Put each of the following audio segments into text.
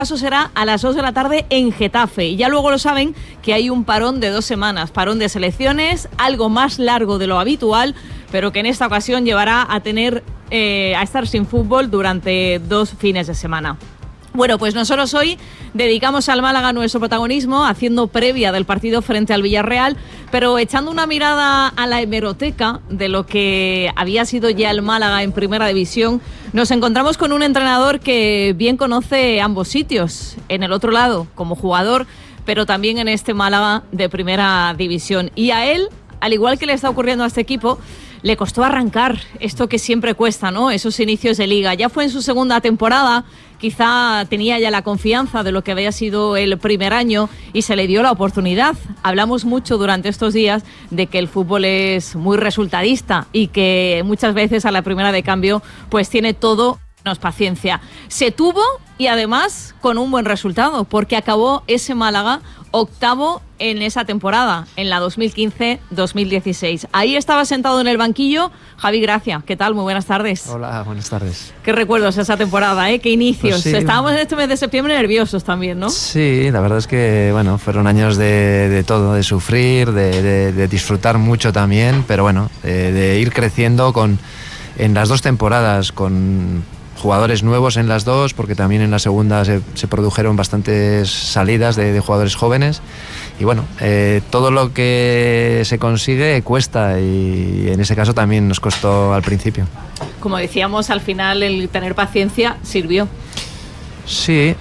Eso será a las 2 de la tarde en Getafe. Y ya luego lo saben que hay un parón de 2 semanas, parón de selecciones, algo más largo de lo habitual, pero que en esta ocasión llevará a estar sin fútbol durante 2 fines de semana. Bueno, pues nosotros hoy dedicamos al Málaga nuestro protagonismo, haciendo previa del partido frente al Villarreal, pero echando una mirada a la hemeroteca de lo que había sido ya el Málaga en Primera División, nos encontramos con un entrenador que bien conoce ambos sitios, en el otro lado como jugador, pero también en este Málaga de Primera División. Y a él, al igual que le está ocurriendo a este equipo, le costó arrancar esto que siempre cuesta, ¿no? Esos inicios de liga. Ya fue en su segunda temporada, quizá tenía ya la confianza de lo que había sido el primer año y se le dio la oportunidad. Hablamos mucho durante estos días de que el fútbol es muy resultadista y que muchas veces a la primera de cambio pues tiene todo menos paciencia. Se tuvo y además con un buen resultado, porque acabó ese Málaga octavo en esa temporada, en la 2015-2016. Ahí estaba sentado en el banquillo Javi Gracia. ¿Qué tal? Muy buenas tardes. Hola, buenas tardes. ¿Qué recuerdos esa temporada, eh? ¿Qué inicios? Pues sí. Estábamos en este mes de septiembre nerviosos también, ¿no? Sí, la verdad es que bueno, fueron años de todo, de sufrir, de disfrutar mucho también, pero bueno, de ir creciendo en las 2 temporadas, con jugadores nuevos en las 2, porque también en la segunda se produjeron bastantes salidas de jugadores jóvenes. Y bueno, todo lo que se consigue cuesta, y en ese caso también nos costó al principio. Como decíamos, al final el tener paciencia sirvió. Sí,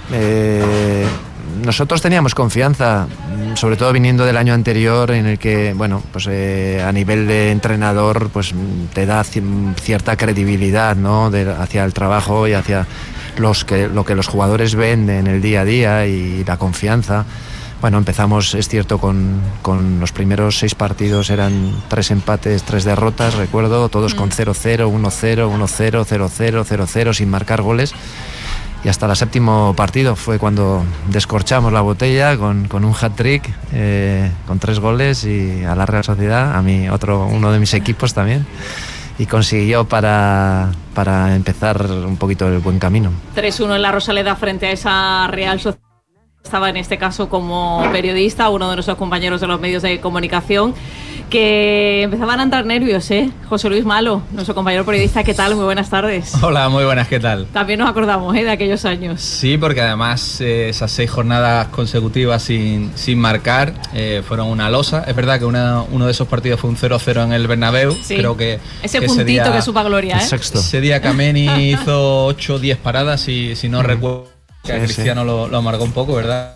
nosotros teníamos confianza, sobre todo viniendo del año anterior, en el que, bueno, pues a nivel de entrenador, pues te da cierta credibilidad, ¿no? Hacia el trabajo y hacia lo que los jugadores ven en el día a día, y la confianza. Bueno, empezamos, es cierto, con los primeros 6 partidos eran 3 empates, 3 derrotas, recuerdo, todos con 0-0, 1-0, 1-0, 0-0, 0-0, sin marcar goles. Y hasta el 7º partido fue cuando descorchamos la botella con un hat-trick, con 3 goles, y a la Real Sociedad, a mí uno de mis equipos también, y consiguió para empezar un poquito el buen camino. 3-1 en la Rosaleda frente a esa Real Sociedad. Estaba en este caso como periodista, uno de nuestros compañeros de los medios de comunicación, que empezaban a entrar nervios, ¿eh? José Luis Malo, nuestro compañero periodista, ¿qué tal? Muy buenas tardes. Hola, muy buenas, ¿qué tal? También nos acordamos, de aquellos años. Sí, porque además esas 6 jornadas consecutivas sin marcar fueron una losa. Es verdad que uno de esos partidos fue un 0-0 en el Bernabéu. Sí. Creo que ese puntito que supa gloria, ¿eh? Ese día Kameni hizo 8 o 10 paradas, si no recuerdo, que a Cristiano lo amargó un poco, ¿verdad?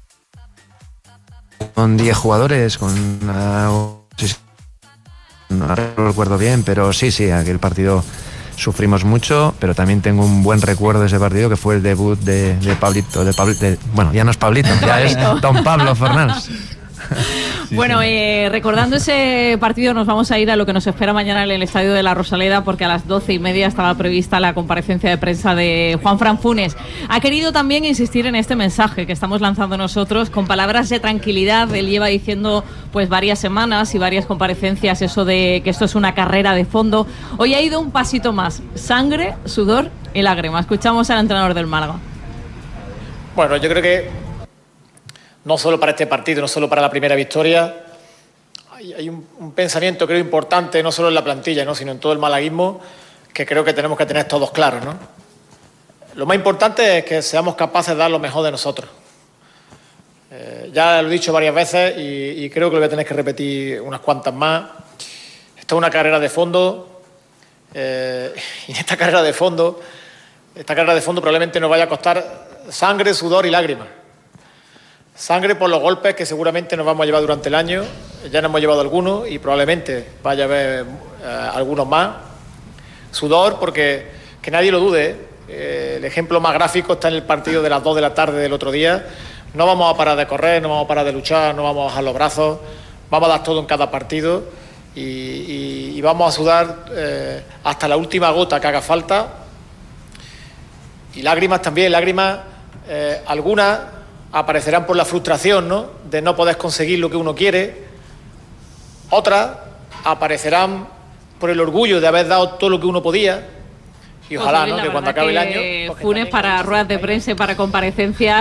Con 10 jugadores, no recuerdo bien, pero sí, aquel partido sufrimos mucho, pero también tengo un buen recuerdo de ese partido, que fue el debut de Pablito, bueno, ya no es Pablito, ya es Don Pablo Fornals. Sí, bueno, recordando ese partido, nos vamos a ir a lo que nos espera mañana en el estadio de la Rosaleda, porque a las 12:30 estaba prevista la comparecencia de prensa de Juanfran Funes. Ha querido también insistir en este mensaje que estamos lanzando nosotros con palabras de tranquilidad. Él lleva diciendo pues varias semanas y varias comparecencias eso de que esto es una carrera de fondo. Hoy ha ido un pasito más: sangre, sudor y lágrima. Escuchamos al entrenador del Málaga. Bueno, yo creo que no solo para este partido, no solo para la primera victoria, hay un pensamiento, creo, importante, no solo en la plantilla, ¿no?, sino en todo el malaguismo, que creo que tenemos que tener todos claros, ¿no? Lo más importante es que seamos capaces de dar lo mejor de nosotros. Ya lo he dicho varias veces y creo que lo voy a tener que repetir unas cuantas más. Esto es una carrera de fondo, y en esta carrera de fondo probablemente nos vaya a costar sangre, sudor y lágrimas. Sangre por los golpes que seguramente nos vamos a llevar durante el año. Ya nos hemos llevado algunos y probablemente vaya a haber algunos más. Sudor porque, que nadie lo dude, el ejemplo más gráfico está en el partido de las 2 de la tarde del otro día. No vamos a parar de correr, no vamos a parar de luchar, no vamos a bajar los brazos, vamos a dar todo en cada partido y vamos a sudar hasta la última gota que haga falta. Y lágrimas también, algunas aparecerán por la frustración, ¿no?, de no poder conseguir lo que uno quiere. Otras aparecerán por el orgullo de haber dado todo lo que uno podía. ojalá, José Luis, ¿no? la Que cuando verdad acabe el año... que pues, que Funes también para haya ruedas de mucho prensa y para comparecencias